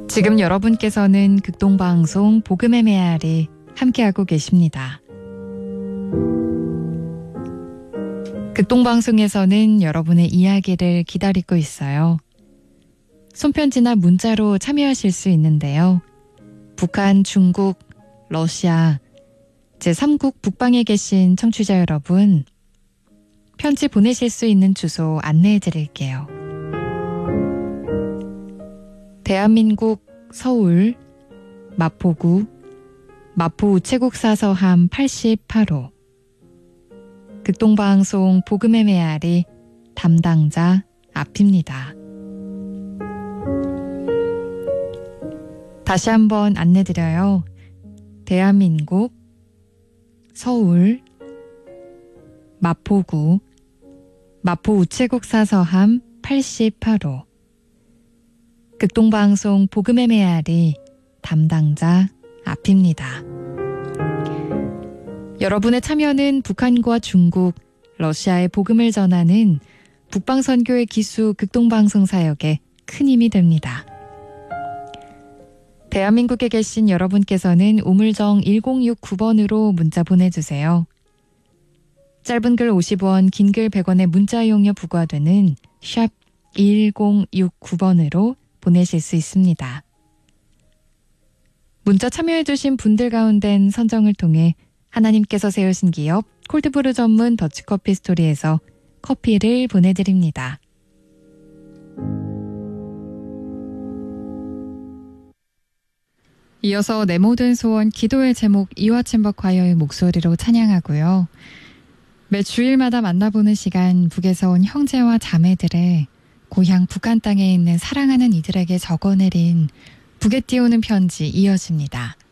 지금 여러분께서는 극동방송 복음의 메아리 함께하고 계십니다. 극동방송에서는 여러분의 이야기를 기다리고 있어요. 손편지나 문자로 참여하실 수 있는데요. 북한, 중국, 러시아, 제3국 북방에 계신 청취자 여러분, 편지 보내실 수 있는 주소 안내해 드릴게요. 대한민국 서울 마포구 마포 우체국 사서함 88호 극동방송 복음의 메아리 담당자 앞입니다. 다시 한번 안내드려요. 대한민국 서울 마포구 마포 우체국 사서함 88호 극동방송 복음의 메아리 담당자 앞입니다. 여러분의 참여는 북한과 중국, 러시아의 복음을 전하는 북방선교의 기수 극동방송 사역에 큰 힘이 됩니다. 대한민국에 계신 여러분께서는 우물정 1069번으로 문자 보내주세요. 짧은 글 50원, 긴 글 100원의 문자 이용료 부과되는 샵 1069번으로 보내실 수 있습니다. 문자 참여해주신 분들 가운데는 선정을 통해 하나님께서 세우신 기업 콜드브루 전문 더치커피 스토리에서 커피를 보내드립니다. 이어서 내 모든 소원 기도의 제목 이화챔버 콰이어의 목소리로 찬양하고요. 매 주일마다 만나보는 시간 북에서 온 형제와 자매들의 고향 북한 땅에 있는 사랑하는 이들에게 적어내린 북에 띄우는 편지 이어집니다.